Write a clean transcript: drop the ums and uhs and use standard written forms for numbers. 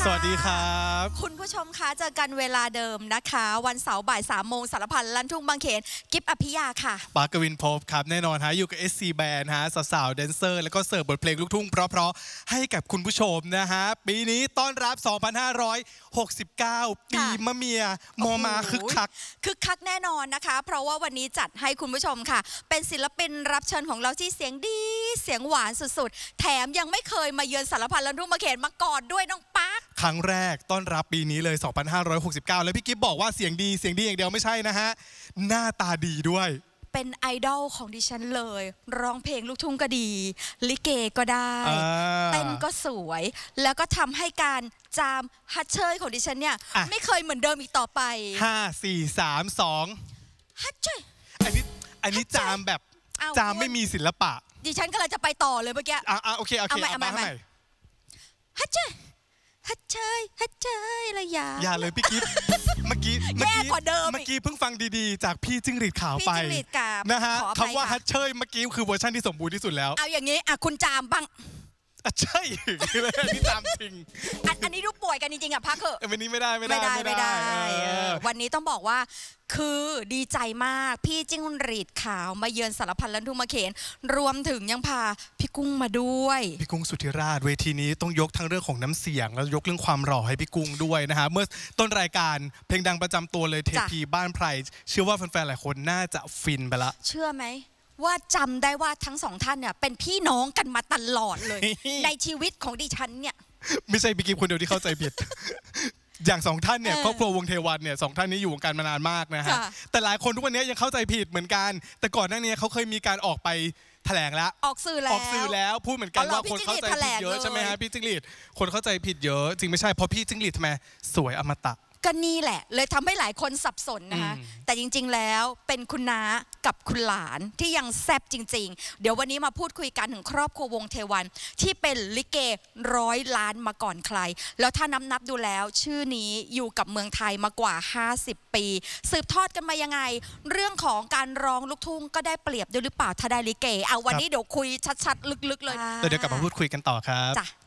สวัสดีครับคุณผู้ชมคะเจอกันเวลาเดิมนะคะวันเสาร์บ่าย3 โมงสารพันลั่นทุ่งบางเขนกิฟต์อภิยาค่ะปาร์กวินภพครับแน่นอนฮะอยู่กับ SC Band ฮะสาวๆแดนเซอร์แล้วก็เสิร์ฟบทเพลงลูกทุ่งเพราะๆให้กับคุณผู้ชมนะฮะปีนี้ต้อนรับ 2569 ปีมะเมียมอมาคึกคักแน่นอนนะคะเพราะว่าวันนี้จัดให้คุณผู้ชมค่ะเป็นศิลปินรับเชิญของเราที่เสียงดีเสียงหวานสุดๆแถมยังไม่เคยมาเยือนสารพันลั่นทุ่งบางเขนมาก่อนด้วยน้องปาร์คครั้งแรกต้อนรับปีนี้เลย 2569 แล้วพี่กิฟบอกว่าเสียงดีอย่างเดียวไม่ใช่นะฮะหน้าตาดีด้วยเป็นไอดอลของดิฉันเลยร้องเพลงลูกทุ่งก็ดีลิเกก็ได้เต้นก็สวยแล้วก็ทำให้การจามฮัตเชยของดิฉันเนี่ยไม่เคยเหมือนเดิมอีกต่อไป 5 4 3 2 ฮัตเชยอันนี้จามแบบจามไม่มีศิลปะดิฉันก็เลยจะไปต่อเลยเมื่อกี้โอเคเอาใหม่ฮัตเชยฮัตเชยอะไรอย่าเลยพี่กิฟเมื่อกี้แย่กว่าเดิมเมื่อกี้เพิ่งฟังดีๆจากพี่จิ้งหรีดขาวไปนะฮะคำว่าฮัตเชยเมื่อกี้คือเวอร์ชันที่สมบูรณ์ที่สุดแล้วเอาอย่างนี้คุณจามบ้างใช่เลยนี่จามจริงอันนี้ดูป่วยกันจริงๆพักเถอะวันนี้ไม่ได้วันนี้ต้องบอกว่าคือดีใจมากพี่จิ้งหรีดขาวมาเยือนสารพันลั่นทุ่งบางเขนรวมถึงยังพาพี่กุ้งมาด้วยพี่กุ้งสุธิราชเวทีนี้ต้องยกทั้งเรื่องของน้ำเสียงแล้วยกเรื่องความหล่อให้พี่กุ้งด้วยนะฮะเมื่อต้นรายการเพลงดังประจำตัวเลยเทพีบ้านไพรเชื่อว่าแฟนๆหลายคนน่าจะฟินไปละเชื่อไหมว่าจำได้ว่าทั้งสองท่านเนี่ยเป็นพี่น้องกันมาตลอดเลย ในชีวิตของดิฉันเนี่ยไม่ใช่พี่กิฟคนเดียวที่เข้าใจผิดอย่างสองท่านเนี่ยครอบครัววงเทวันเนี่ยสองท่านนี้อยู่วงการมานานมากนะฮะแต่หลายคนทุกวันนี้ยังเข้าใจผิดเหมือนกันแต่ก่อนหน้านี้เขาเคยมีการออกไปแถลงแล้วออกสื่อแล้วพูดเหมือนกันว่าคนเข้าใจผิดเยอะใช่ไหมฮะพี่จิ้งหรีดคนเข้าใจผิดเยอะจริงไม่ใช่เพราะพี่จิ้งหรีดทำไมสวยอมตะก็นี่แหละเลยทำให้หลายคนสับสนนะคะแต่จริงๆแล้วเป็นคุณน้ากับคุณหลานที่ยังแซ่บจริงๆเดี๋ยววันนี้มาพูดคุยกันถึงครอบครัววงเทวันที่เป็นลิเก100 ล้านมาก่อนใครแล้วถ้านับดูแล้วชื่อนี้อยู่กับเมืองไทยมากว่า50 ปีสืบทอดกันมายังไงเรื่องของการร้องลูกทุ่งก็ได้เปรียบด้วยหรือเปล่าถ้าได้ลิเกเอาวันนี้เดี๋ยวคุยชัดๆลึกๆเลยเดี๋ยวกลับมาพูดคุยกันต่อครับ